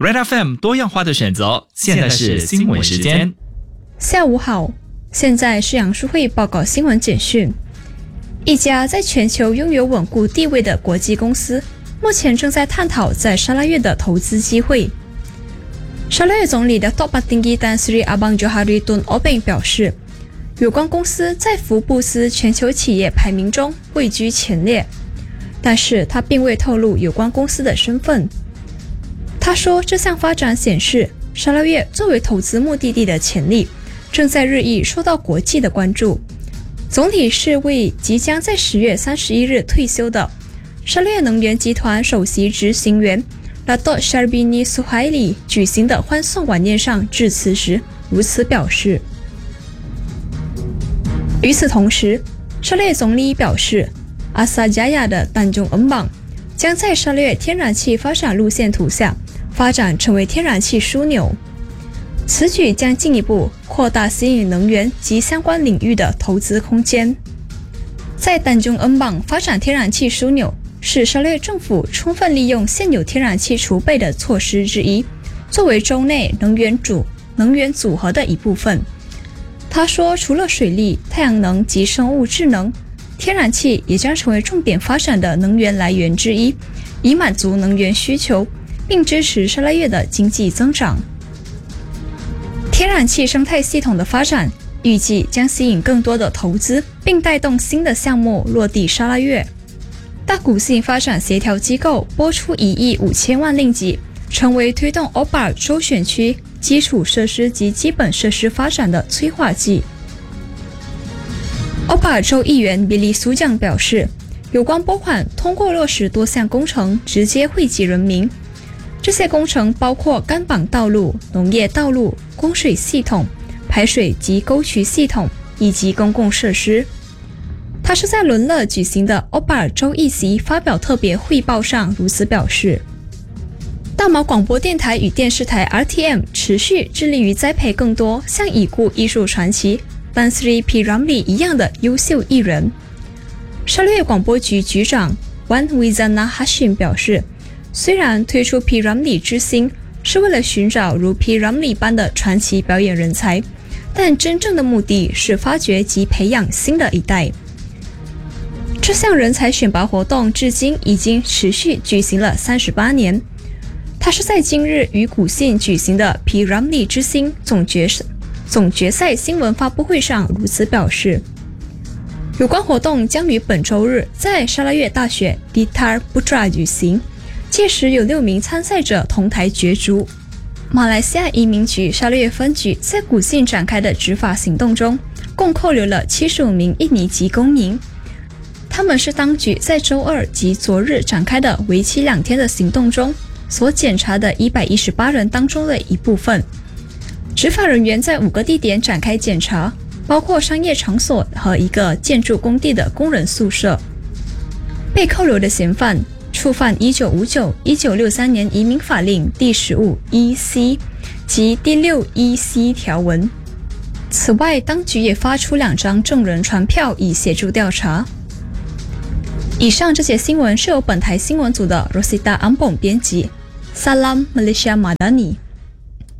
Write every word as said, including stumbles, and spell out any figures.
Red F M 多样化的选择，现在是新闻时间。 下午好，现在是杨淑慧报告新闻简讯。一家在全球拥有稳固地位的国际公司，目前正在探讨在沙拉越的投资机会。沙拉越总理的 Top Petinggi Tan Sri Abang Johari Tun Obeng 表示，有关公司在福布斯全球企业排名中位居前列，但是他并未透露有关公司的身份。他说，这项发展显示沙拉越作为投资目的地的潜力正在日益受到国际的关注。总理是为即将在十月三十一日退休的沙拉越能源集团首席执行员 Dato' Syarbini Suhaili 举行的欢送晚宴上致辞时如此表示。与此同时，沙拉越总理表示，阿萨加亚的丹中恩邦将在沙拉越天然气发展路线图下发展成为天然气枢纽，此举将进一步扩大吸引能源及相关领域的投资空间。在丹中恩邦发展天然气枢纽是沙拉越政府充分利用现有天然气储备的措施之一，作为州内能源组能源组合的一部分。他说，除了水力、太阳能及生物智能，天然气也将成为重点发展的能源来源之一，以满足能源需求，并支持沙拉越的经济增长。天然气生态系统的发展预计将吸引更多的投资，并带动新的项目落地沙拉越。大古信发展协调机构拨出一亿五千万令吉，成为推动 O B A R 州选区基础设施及基本设施发展的催化剂。O B A R 州议员比利苏将表示，有关拨款通过落实多项工程直接惠及人民，这些工程包括干绑道路、农业道路、供水系统、排水及沟渠系统以及公共设施。他是在伦勒举行的 O B A R 州议席发表特别汇报上如此表示。大马广播电台与电视台 R T M 持续致力于栽培更多像已故艺术传奇Tan Sri P. Ramlee 一样的优秀艺人。沙拉越广播局局长 Wan Wizana Hashim 表示，虽然推出 P. Ramlee 之星是为了寻找如 P. Ramlee 般的传奇表演人才，但真正的目的是发掘及培养新的一代。这项人才选拔活动至今已经持续举行了三十八年。他是在今日于古信举行的 P. Ramlee 之星总决赛总决赛新闻发布会上如此表示。有关活动将于本周日在沙拉越大学 Ditar Putra 举行，届时有六名参赛者同台角逐。马来西亚移民局沙拉越分局在古信展开的执法行动中，共扣留了七十五名印尼籍公民，他们是当局在周二及昨日展开的为期两天的行动中所检查的一百一十八人当中的一部分。执法人员在五个地点展开检查，包括商业场所和一个建筑工地的工人宿舍。被扣留的嫌犯触犯一九五九、一九六三年移民法令第十五 E C 及第六 E C 条文。此外，当局也发出两张证人传票以协助调查。以上这些新闻是由本台新闻组的 Rosita Ampong 编辑。Salam Malaysia Madani。